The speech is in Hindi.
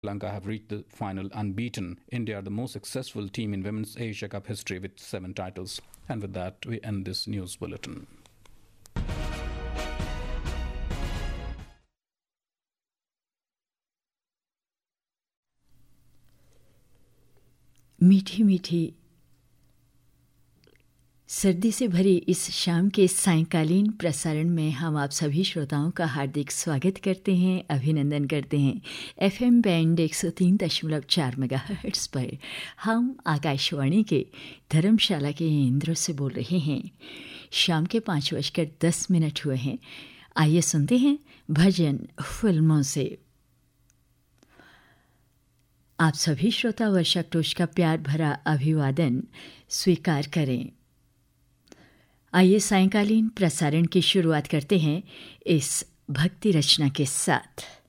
Lanka have reached the final unbeaten. India are the most successful team in Women's Asia Cup history with 7 titles. And with that, we end this news bulletin. मीठी मीठी सर्दी से भरी इस शाम के सायंकालीन प्रसारण में हम आप सभी श्रोताओं का हार्दिक स्वागत करते हैं, अभिनंदन करते हैं। FM बैंड 103.4 मेगाहर्ट्ज़ पर हम आकाशवाणी के धर्मशाला के केंद्र से बोल रहे हैं। शाम के 5:10 हुए हैं। आइए सुनते हैं भजन फिल्मों से। आप सभी श्रोता वर्षा टोश का प्यार भरा अभिवादन स्वीकार करें। आइए सायंकालीन प्रसारण की शुरुआत करते हैं इस भक्ति रचना के साथ।